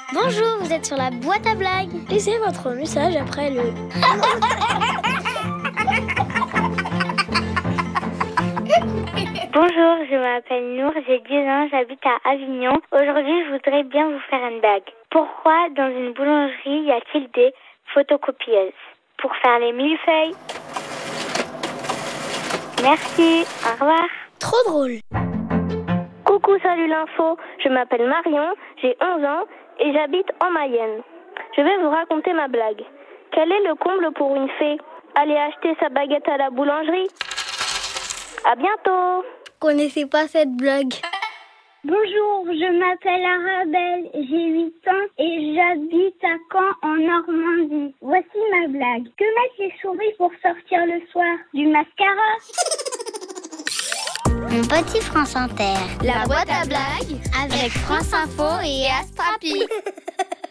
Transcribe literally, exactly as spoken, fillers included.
Bonjour, vous êtes sur la boîte à blagues. Laissez votre message après le... Bonjour, je m'appelle Nour, j'ai dix ans, j'habite à Avignon. Aujourd'hui, je voudrais bien vous faire une blague. Pourquoi dans une boulangerie y a-t-il des photocopieuses? Pour faire les millefeuilles. Merci, au revoir. Trop drôle. Coucou, salut l'info, je m'appelle Marion, j'ai onze ans et j'habite en Mayenne. Je vais vous raconter ma blague. Quel est le comble pour une fée? Aller acheter sa baguette à la boulangerie. À bientôt. Connaissez pas cette blague? Bonjour, je m'appelle Arabelle, j'ai huit ans et j'habite à Caen en Normandie. Voici ma blague. Que mettent les souris pour sortir le soir? Du mascara. Mon petit France Inter. La boîte à blagues Avec France Info et Astrapi.